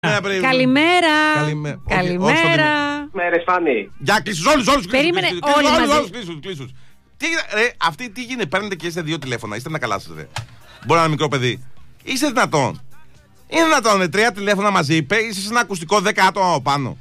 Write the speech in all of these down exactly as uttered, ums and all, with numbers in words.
Καλημέρα. Καλημέρα. Μέρες, Φάνη. Για κλείσους όλους, όλους Περίμενε, όλοι μαζί. κλείσους. Τι, ρε, αυτή τι γίνεται, παίρνετε και είστε δύο τηλέφωνα, είστε να καλά σας, ρε. Μπορεί να είναι μικρό παιδί. Είστε δυνατόν. Είναι δυνατόν, με τρία τηλέφωνα μαζί, είπε, είσαι σε ένα ακουστικό δέκα άτομα από πάνω.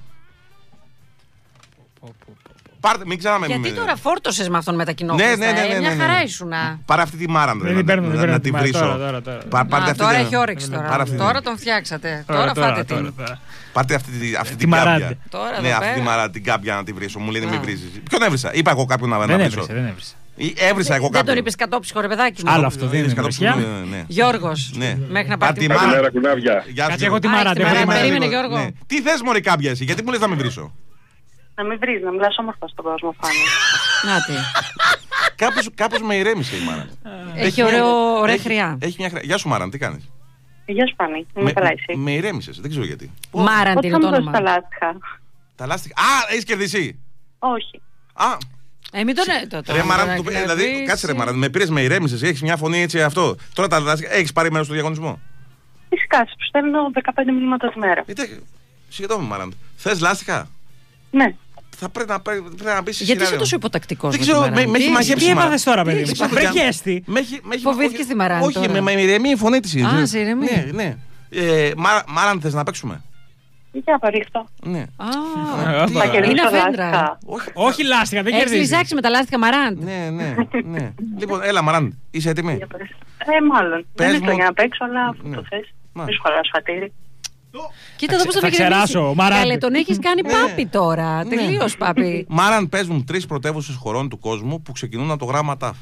Πάρτε, μην ξανάμε. Γιατί τώρα φόρτωσες με αυτόν μετακοινώπιστα. Ναι, ναι, ναι, ναι, ναι. Μια χαρά ήσουνα. Πάρε αυτή τη μάρα, Δεν την παίρνω, δεν να, παίρνω. να τη βρίσω. Τώρα, τώρα, τώρα. Πά, πάρτε Α, αυτή τώρα τη- έχει όρεξη τώρα. Πάρε αυτή τη- Τώρα τον φτιάξατε. Τώρα Τώρα, φάτε τώρα, την. τώρα. Πάρτε αυτή, τη- αυτή Τη την μαράντε. κάμπια. Τώρα Ναι, εδώ αυτή τη πέρα. μαρά, την κάμπια να τη βρίσω. Μου λένε Α. μην βρίζεις. Ποιον έβρισα, είπα εγώ κάποιον να να Δεν βρίσω. έβρισε, δεν έβρισε. Ή Έβρισα εγώ Δεν τον κάποιον. είπες κατόψυχο ρε παιδάκι μου. Άλλο αυτό δεν είναι. Κατόψυχο, βρεσιά. ναι, ναι. Γιώργος. Ναι. Μέχρι να Πάρ' πάρει τη την μάρα. μάρα. Καλημέρα, κουνάβια. Γεια σου, Κάτσε, Γιώργο. εγώ τη Α, μαράντε. έχεις τη εγώ τη μαράντε. μαράντε. Περίμενε, Ναι. Γιώργο. Ναι. Τι θες μωρή κάμπια εσύ, γιατί μου λες να με βρίσω. Να μην βρεις, να μιλάς όμορφα στον κόσμο, Φάνη. Νάτι. Κάπως, κάπως με ηρέμησε η Μάρα. Έχει ωραίο, ωραία χρειά. Έχει μια χρειά. Γεια σου Μάρα, τι κάνεις. Γεια σου, Φάνη. Είμαι καλά εσύ. με ηρέμησες, δεν ξέρω γιατί. Μάραντ Πώς είναι θα το μου δώσεις τα όνομα. λάστιχα? Τα λάστιχα. Α, έχεις κερδίσει. Όχι. Α, Ε, μην τον ε, το- το- ρε Μάρα, τον του- εκνευρίσει. δηλαδή, κάτσε ρε Μάρα, με πήρες, με ηρέμησες, έχεις μια φωνή έτσι αυτό. Τώρα τα λάστιχα, έχεις πάρει μέρος στο διαγωνισμό. Φυσικά, σου στέλνω δεκαπέντε μηνύματα τη μέρα. Είτε, συγγνώμη Μάρα, θες λάστιχα. Ναι. Θα πρέπει να, πρέπει να μπεις σε Γιατί είσαι σειρά. τόσο υποτακτικός? Δεν με ξέρω, τη με, Μαράντη? με έχει Τι- μαγεύσει Τι η Μάρα. έπαθες τώρα, Τι παιδί έχεις μου? πάθει, Βρε παιδιά? χέστη. Με έχει- με έχει- Φοβήθηκες όχι- τη Μαράντη Όχι, τώρα. με, με ηρεμεί η φωνή της. Α, Ναι. σε ηρεμεί. Ναι, ναι. Ε, Μάρα, Μάρα, θες να παίξουμε. Για παρήχτω. Ναι. Α, Τι- Θα κερδίσω Είναι αφέντρα. λάστιχα. Όχι, Όχι λάστιχα, δεν έχεις κερδίζεις. λιζάξει με τα λάστιχα Μαράντ. Ναι, ναι, ναι. Λοιπόν, έλα Μαράν, είσαι έτοιμη. Για πες. Ε, μάλλον. Πες Δεν μου- είναι για να παίξω, αλλά αφού Ναι. το θες. Μα. Μη σχολάς φατήρι. Κοίτα εδώ πώς θα θα με γκρεμίσει. ξεράσω, Μαράντη. Καλέ, τον έχεις κάνει Ναι. πάπι τώρα. Τελείως πάπι. Μάραν, πες μου τρεις πρωτεύουσες χωρών του κόσμου που ξεκινούν από το γράμμα ταφ.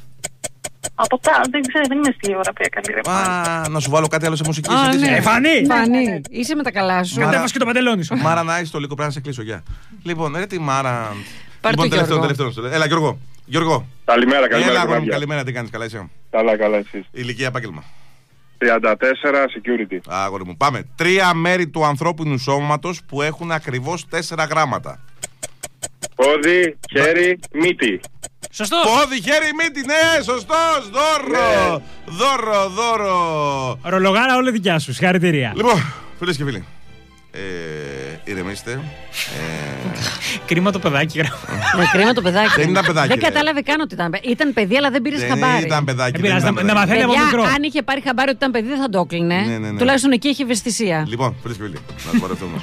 Από τα, δεν ξέρω, δεν είμαι στη γεωγραφία καλή ρε Φάνη. Α, να σου βάλω κάτι άλλο σε μουσική. Α, είσαι ναι. έτοιμη? Ε, Φανή! Φανή, είσαι με τα καλά σου. Μάρα- Κατέβασε και το παντελόνι σου. Μάρα, να είσαι το λίγο, πρέπει να σε κλείσω, γεια. Λοιπόν, ρε τη Μάρα. Πάρ' το, Λοιπόν, τελευταίο, Γιώργο. τελευταίο. στο λέω. Έλα, Γιώργο. Γιώργο. Καλημέρα, Έλα, καλημέρα, αγόρι μου, κουνάβια. καλημέρα, τι κάνεις, καλά είσαι. Καλά, καλά εσείς. Ηλικία, επάγγελμα. τριάντα τέσσερα security. Α, αγόρι μου, πάμε. Τρία μέρη του ανθρώπινου σώματος που έχουν ακριβώς τέσσερα γράμματα. Πόδι, χέρι, μύτη. Σωστό. Πόδι, χέρι, μύτη, ναι, σωστός, δώρο. Δώρο, δώρο. Ρολογάρα όλη δικιά σου. Συγχαρητήρια. Λοιπόν, φίλες και φίλοι, ε, ηρεμήστε. Ε, Κρίμα το παιδάκι. γράφω. Ναι, κρίμα το παιδάκι. Δεν ήταν παιδάκι, Δεν ρε. κατάλαβε καν ότι ήταν παιδί. Ήταν παιδί, αλλά δεν πήρε δεν χαμπάρι. ήταν παιδάκι. Δεν δεν πειράζει, ήταν να- παιδάκι. να μαθαίνει από Παιδιά, μικρό. αν είχε πάρει χαμπάρι ότι ήταν παιδί, δεν θα το έκλεινε. Ναι, ναι, ναι. Τουλάχιστον εκεί έχει ευαισθησία. Λοιπόν, φίλες και φίλοι, να το πορευτούμε.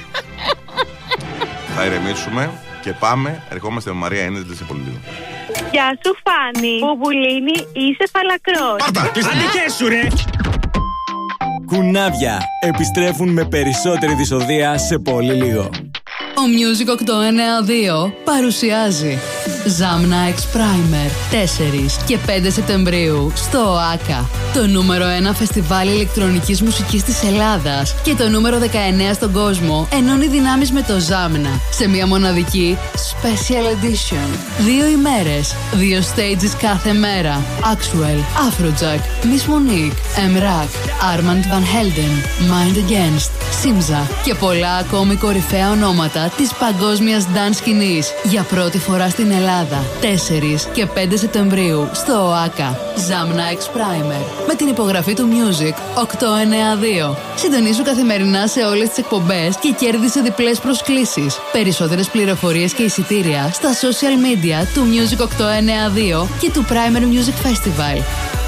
Θα ηρεμήσουμε και πάμε. Ερχόμαστε με Μαρία Ένετλη σε πολύ λίγο. Γεια σου Φάνη, Μπουμπουλίνη, είσαι φαλακρός. Πάρτα! Αντικές σου, ρε! Κουνάβια επιστρέφουν με περισσότερη δυσοδεία σε πολύ λίγο. Ο Music οκτώ εννέα δύο παρουσιάζει Zamna X Primer τέσσερις και πέντε Σεπτεμβρίου στο ΟΑΚΑ. Το νούμερο ένα φεστιβάλ ηλεκτρονικής μουσικής της Ελλάδας και το νούμερο δεκαεννέα στον κόσμο ενώνει δυνάμεις με το Zamna σε μια μοναδική Special Edition. Δύο ημέρες, δύο stages κάθε μέρα. Axwell, Afrojack, Miss Monique, Emrak, Armand Van Helden, Mind Against, Simza και πολλά ακόμη κορυφαία ονόματα της παγκόσμιας dance σκηνής για πρώτη φορά στην Ελλάδα. τέσσερις και πέντε Σεπτεμβρίου στο ΟΑΚΑ. Zamna X Primer με την υπογραφή του Music οκτώ εννέα δύο. Συντονίσου καθημερινά σε όλες τις εκπομπές και κέρδισε διπλές προσκλήσεις. Περισσότερες πληροφορίες και εισιτήρια στα social media του Music οκτώ εννέα δύο και του Primer Music Festival.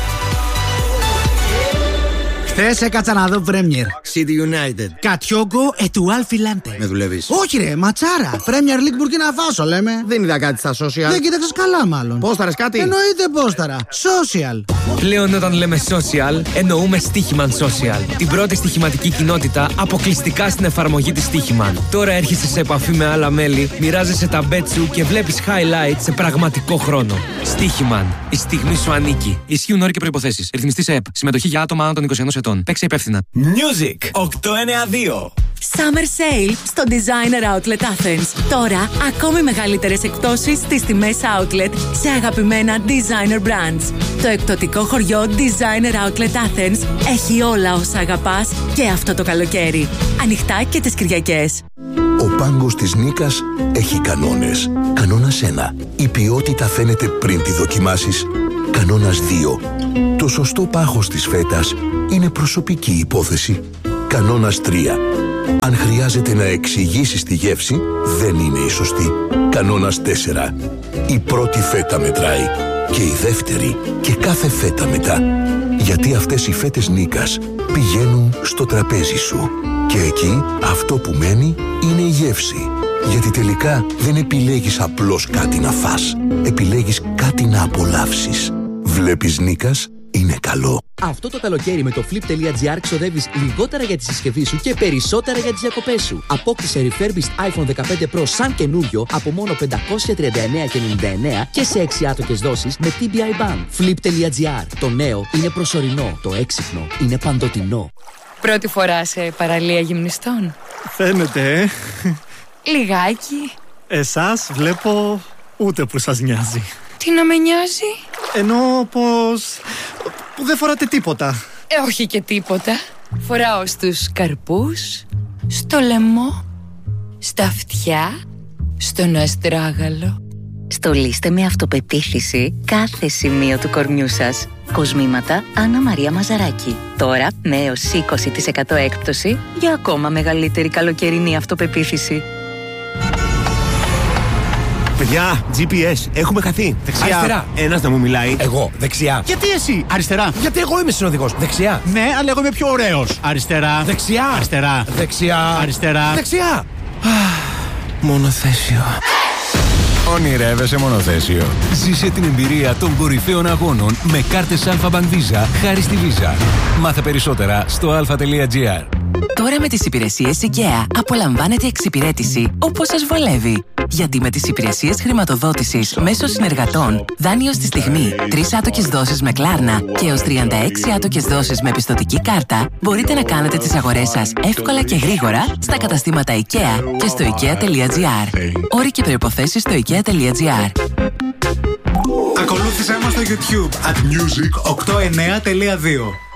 Χθες έκατσα να δω Premier. City United. Κατιόγκο ετου Αλφιλάντε. Με δουλεύεις? Όχι ρε, ματσάρα. Premier League Burkina Faso λέμε. Δεν είδα κάτι στα social. Δεν κοίταξες καλά μάλλον. Πόσταρες κάτι? Εννοείται πόσταρα. Social. Πλέον όταν λέμε social, εννοούμε Στοίχημαν Social. Την πρώτη στοιχηματική κοινότητα αποκλειστικά στην εφαρμογή της Στοίχημαν. Τώρα έρχεσαι σε επαφή με άλλα μέλη, μοιράζεσαι τα bet σου και βλέπεις highlights σε πραγματικό χρόνο. Στοίχημαν. Η στιγμή σου ανήκει. Ισχύουν όροι και προϋποθέσεις. Ρυθμιστή σε ΕΠ. Συμμετοχή για άτομα άνω των είκοσι ενός ετών. Παίξε υπεύθυνα. Music οκτώ εννέα δύο. Summer Sale στο Designer Outlet Athens. Τώρα, ακόμη μεγαλύτερες εκπτώσεις στις τιμές Outlet σε αγαπημένα Designer Brands. Το εκπτωτικό χωριό Designer Outlet Athens έχει όλα όσα αγαπάς και αυτό το καλοκαίρι. Ανοιχτά και τις Κυριακές. Ο πάγκος της Νίκας έχει κανόνες. Κανόνας ένα. Η ποιότητα φαίνεται πριν τη δοκιμάσεις. Κανόνας δύο. Το σωστό πάχος της φέτας είναι προσωπική υπόθεση. Κανόνας τρία. Αν χρειάζεται να εξηγήσεις τη γεύση, δεν είναι η σωστή. Κανόνας τέσσερα. Η πρώτη φέτα μετράει. Και η δεύτερη και κάθε φέτα μετά. Γιατί αυτές οι φέτες Νίκας πηγαίνουν στο τραπέζι σου. Και εκεί αυτό που μένει είναι η γεύση. Γιατί τελικά δεν επιλέγεις απλώς κάτι να φας. Επιλέγεις κάτι να απολαύσεις. Βλέπεις Νίκας, είναι καλό. Αυτό το καλοκαίρι με το flip.gr ξοδεύεις λιγότερα για τη συσκευή σου και περισσότερα για τις διακοπές σου. Απόκτησε refurbished iPhone δεκαπέντε Pro σαν καινούριο από μόνο πεντακόσια τριάντα εννέα και ενενήντα εννέα και σε έξι άτοκες δόσεις με τι μπι άι Bank. flip.gr. Το νέο είναι προσωρινό, το έξυπνο είναι παντοτινό. Πρώτη φορά σε παραλία γυμνιστών. Φαίνεται, ε. Λιγάκι. Εσάς βλέπω ούτε που σας νοιάζει. Τι να με νοιάζει? Εννοώ πως... που δεν φοράτε τίποτα. Ε, όχι και τίποτα. Φοράω στους καρπούς, στο λαιμό, στα αυτιά, στον αστράγαλο. Στολίστε με αυτοπεποίθηση κάθε σημείο του κορμιού σας. Κοσμήματα Άννα Μαρία Μαζαράκη. Τώρα με έως είκοσι τοις εκατό έκπτωση για ακόμα μεγαλύτερη καλοκαιρινή αυτοπεποίθηση. Παιδιά, τζι πι ες, έχουμε χαθεί. Δεξιά. Αριστερά. Ένας να μου μιλάει. Εγώ, δεξιά. Γιατί εσύ, αριστερά? Γιατί εγώ είμαι συνοδηγός. Δεξιά. Ναι, αλλά εγώ είμαι πιο ωραίος. Αριστερά. Δεξιά. Αριστερά. Δεξιά. Αριστερά. Δεξιά. Μονοθέσιο. Ονειρεύεσαι μονοθέσιο. Ζήσε την εμπειρία των κορυφαίων αγώνων με κάρτες Alpha Bank Visa χάρη στη Visa. Μάθε περισσότερα στο αλφα.gr. Τώρα με τις υπηρεσίες IKEA απολαμβάνετε εξυπηρέτηση όπως σας βολεύει. Γιατί με τις υπηρεσίες χρηματοδότησης μέσω συνεργατών, δάνειο στη στιγμή, τρεις άτοκες δόσεις με Κλάρνα και έως τριάντα έξι άτοκες δόσεις με πιστωτική κάρτα, μπορείτε να κάνετε τις αγορές σας εύκολα και γρήγορα στα καταστήματα IKEA και στο ikea.gr. Όροι και προϋποθέσεις στο ikea.gr. Ακολούθησέ μας στο YouTube at music οκτώ εννέα τελεία δύο.